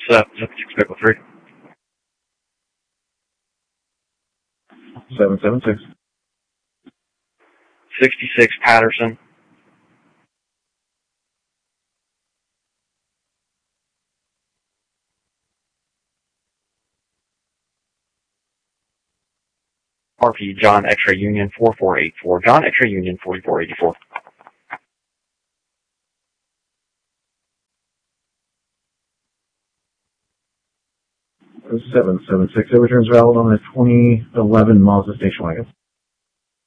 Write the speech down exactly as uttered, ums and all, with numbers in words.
What's up? Is that six Pickle three? seven seven six. sixty-six Patterson. R P John X-Ray Union four four eight four. John X-Ray Union forty-four eighty-four. seven seven six. It returns valid on a twenty eleven Mazda station wagon.